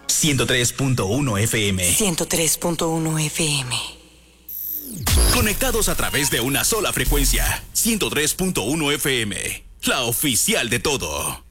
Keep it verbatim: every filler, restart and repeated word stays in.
ciento tres punto uno F M. ciento tres punto uno F M. Conectados a través de una sola frecuencia. ciento tres punto uno F M. La oficial de todo.